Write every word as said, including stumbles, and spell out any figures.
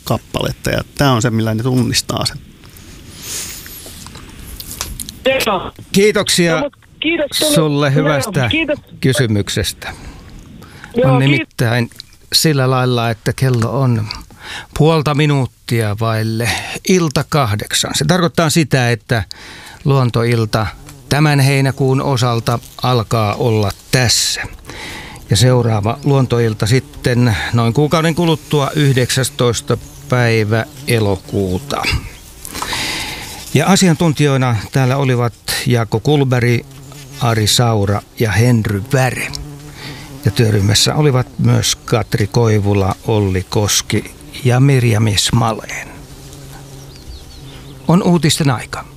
kappaletta ja tämä on se, millä ne tunnistaa sen. Kiitoksia No, kiitos sulle hyvästä Joo, kiitos. kysymyksestä. Joo, On nimittäin sillä lailla, että kello on puolta minuuttia vaille ilta kahdeksan. Se tarkoittaa sitä, että luontoilta tämän heinäkuun osalta alkaa olla tässä. Ja seuraava luontoilta sitten noin kuukauden kuluttua yhdeksästoista päivä elokuuta. Ja asiantuntijoina täällä olivat Jaakko Kulberg, Ari Saura ja Henry Väre. Ja työryhmässä olivat myös Katri Koivula, Olli Koski ja Mirjami Smaleen. On uutisten aika.